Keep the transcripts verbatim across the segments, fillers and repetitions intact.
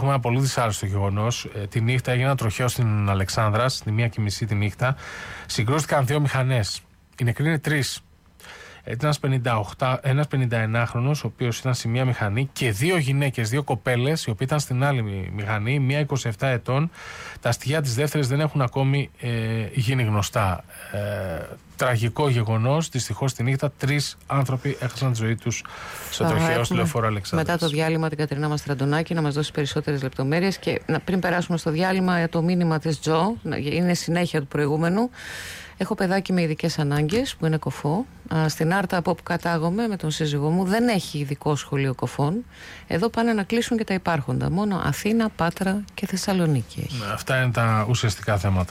έχουμε ένα πολύ δυσάρεστο γεγονός. Ε, τη νύχτα έγινε ένα τροχαίο στην Αλεξάνδρα, στη μία και μισή τη νύχτα. Συγκρούστηκαν δύο μηχανές. Οι νεκροί είναι τρεις. Ένας πενηνταενάχρονος, ο οποίος ήταν σε μία μηχανή, και δύο γυναίκες, δύο κοπέλες, οι οποίοι ήταν στην άλλη μηχανή, μία είκοσι επτά ετών. Τα στοιχεία της δεύτερης δεν έχουν ακόμη ε, γίνει γνωστά. Ε, τραγικό γεγονός. Δυστυχώς τη νύχτα τρεις άνθρωποι έχασαν τη ζωή τους στο τροχαίο στο λεωφόρο Αλεξάνδρας. Μετά το διάλειμμα την Κατερίνα Μαστραντονάκη να μας δώσει περισσότερες λεπτομέρειες. Και πριν περάσουμε στο διάλειμμα, το μήνυμα της Τζο είναι συνέχεια του προηγούμενου. Έχω παιδάκι με ειδικές ανάγκες που είναι κοφό. Στην Άρτα, από όπου κατάγομαι με τον σύζυγό μου, δεν έχει ειδικό σχολείο κοφών. Εδώ πάνε να κλείσουν και τα υπάρχοντα. Μόνο Αθήνα, Πάτρα και Θεσσαλονίκη έχει. Ναι, αυτά είναι τα ουσιαστικά θέματα.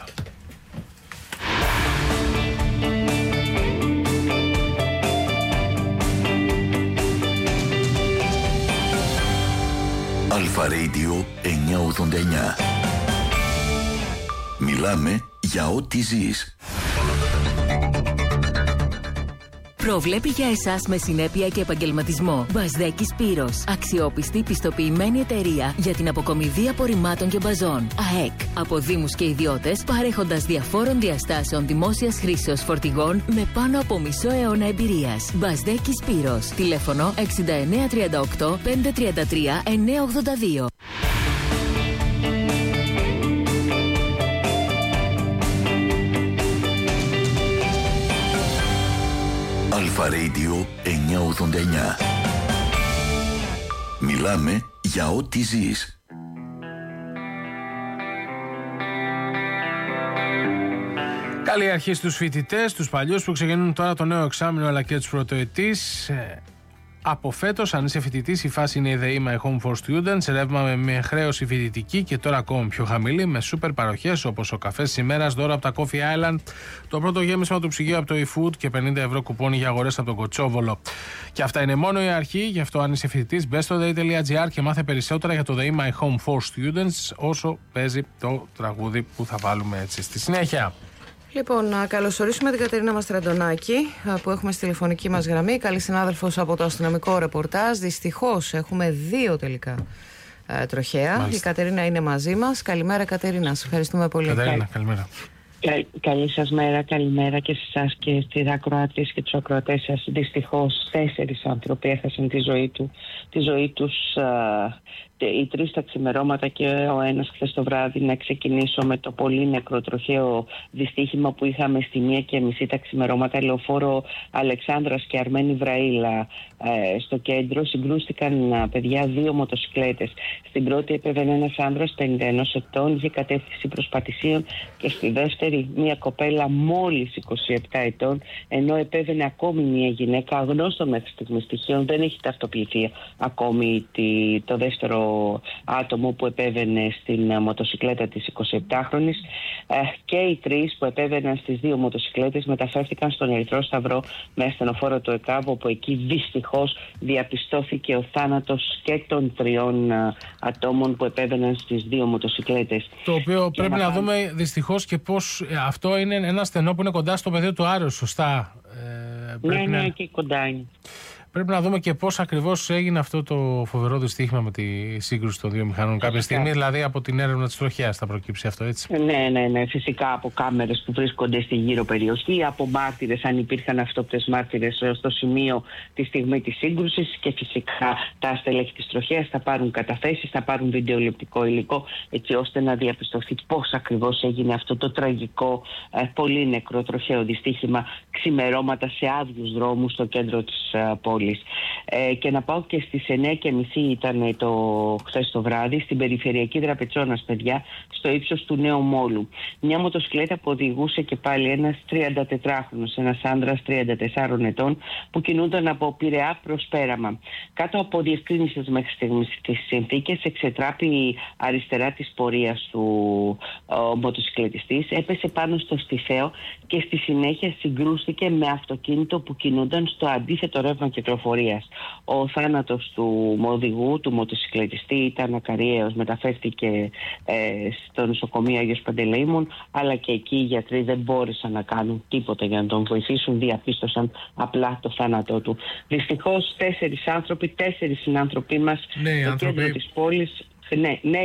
Αλφα Radio εννιακόσια ογδόντα εννιά. Μιλάμε για ό,τι ζεις. Προβλέπει για εσάς με συνέπεια και επαγγελματισμό. Μπασδέκη Σπύρος. Αξιόπιστη, πιστοποιημένη εταιρεία για την αποκομιδή απορριμμάτων και μπαζών. ΑΕΚ. Από δήμους και ιδιώτες, παρέχοντας διαφόρων διαστάσεων δημόσιας χρήσεως φορτηγών με πάνω από μισό αιώνα εμπειρίας. Μπασδέκη Σπύρος. Τηλέφωνο εξήντα εννέα τριάντα οκτώ πεντακόσια τριάντα τρία εννιακόσια ογδόντα δύο. Αλφα Radio εννιακόσια ογδόντα εννιά. Μιλάμε για ό,τι ζεις. Καλή αρχή στους φοιτητές, τους παλιούς που ξεκινούν τώρα το νέο εξάμηνο, αλλά και τους πρωτοετής. Από φέτος, αν είσαι φοιτητής, η φάση είναι η ΔΕΗ My Home for Students. Ρεύμα με χρέωση φοιτητική και τώρα ακόμη πιο χαμηλή, με σούπερ παροχές όπως ο καφές της ημέρας, δώρο από τα Coffee Island, το πρώτο γέμισμα του ψυγείου από το eFood και πενήντα ευρώ κουπόνι για αγορές από τον Κοτσόβολο. Και αυτά είναι μόνο η αρχή, γι' αυτό αν είσαι φοιτητής, μπες στο dei.gr και μάθε περισσότερα για το ΔΕΗ My Home for Students, όσο παίζει το τραγούδι που θα βάλουμε έτσι στη συνέχεια. Λοιπόν, να καλωσορίσουμε την Κατερίνα Μαστραντονάκη που έχουμε στη τηλεφωνική μας γραμμή. Καλή συνάδελφος από το αστυνομικό ρεπορτάζ. Δυστυχώς έχουμε δύο τελικά ε, τροχαία. Μάλιστα. Η Κατερίνα είναι μαζί μας. Καλημέρα, Κατερίνα. Σας ευχαριστούμε πολύ. Κατερίνα, καλημέρα. Κα, καλή σας μέρα, καλημέρα και σε εσάς και στις ακροάτριες και τους ακροατές σας. Δυστυχώς τέσσερις άνθρωποι έχασαν τη ζωή, του, τη ζωή τους, α, οι τρεις τα ξημερώματα και ο ένας χθες το βράδυ. Να ξεκινήσω με το πολύ νεκρό τροχαίο δυστύχημα που είχαμε στη μία και μισή τα ξημερώματα, λεωφόρο Αλεξάνδρας και Αρμένη Βραήλα ε, στο κέντρο. Συγκρούστηκαν α, παιδιά δύο μοτοσικλέτες. Στην πρώτη έπαιρνε ένας άνδρας πενήντα ενός ετών, είχε κατεύθυνση προς Πατησίων, και στη δεύτερη μια κοπέλα μόλις είκοσι επτά ετών, ενώ επέβαινε ακόμη μια γυναίκα αγνώστων μέχρι στιγμής στοιχείων. Δεν έχει ταυτοποιηθεί ακόμη τη, το δεύτερο άτομο που επέβαινε στην μοτοσικλέτα της εικοσιεπτάχρονης, ε, και οι τρεις που επέβαιναν στις δύο μοτοσικλέτες μεταφέρθηκαν στον Ερυθρό Σταυρό με ασθενοφόρο του ΕΚΑΒ, όπου εκεί δυστυχώς διαπιστώθηκε ο θάνατος και των τριών ε, ατόμων που επέβαιναν στις δύο μοτοσικλέτες. Το οποίο και πρέπει να, να δούμε δυστυχώς και πώς αυτό είναι ένα στενό που είναι κοντά στο πεδίο του Άρεως, σωστά? Ε, ναι, ναι, να... και κοντά είναι. Πρέπει να δούμε και πώς ακριβώς έγινε αυτό το φοβερό δυστύχημα με τη σύγκρουση των δύο μηχανών. Κάποια στιγμή, δηλαδή από την έρευνα της τροχέας, θα προκύψει αυτό, έτσι? Ναι, ναι, ναι. Φυσικά από κάμερες που βρίσκονται στη γύρω περιοχή, από μάρτυρες, αν υπήρχαν αυτόπτες μάρτυρες στο σημείο τη στιγμή της σύγκρουσης, και φυσικά τα στελέχη της τροχέας θα πάρουν καταθέσεις, θα πάρουν βιντεοληπτικό υλικό, έτσι ώστε να διαπιστωθεί πώς ακριβώς έγινε αυτό το τραγικό, ε, πολύ νεκρό τροχαίο δυστύχημα ξημερώματα σε άδειους δρόμους στο κέντρο της ε, πόλης. Ε, και να πάω και στις εννιά και μισή ήταν το χθες το βράδυ στην περιφερειακή Δραπετσόνας, παιδιά, στο ύψος του Νέου Μόλου. Μια μοτοσυκλέτα που οδηγούσε και πάλι ένας τριαντατετράχρονος, ένας άνδρας τριάντα τεσσάρων ετών, που κινούνταν από Πειραιά προς Πέραμα. Κάτω από διευκρίνησες μέχρι στιγμής τις συνθήκες, εξετράπη αριστερά της πορείας του ο μοτοσυκλετιστής, έπεσε πάνω στο στιφαίο και στη συνέχεια συγκρούστηκε με αυτοκίνητο που κινούνταν στο αντίθετο ρεύμα κυκλοφορίας. Ο θάνατος του οδηγού, του μοτοσυκλετιστή, ήταν ακαριαίος. Μεταφέρθηκε ε, στο νοσοκομείο Άγιος Παντελεήμων, αλλά και εκεί οι γιατροί δεν μπόρεσαν να κάνουν τίποτα για να τον βοηθήσουν. Διαπίστωσαν απλά το θάνατό του. Δυστυχώς τέσσερις άνθρωποι, τέσσερις συνάνθρωποι μας, ναι, στο κέντρο της πόλης, ναι, ναι,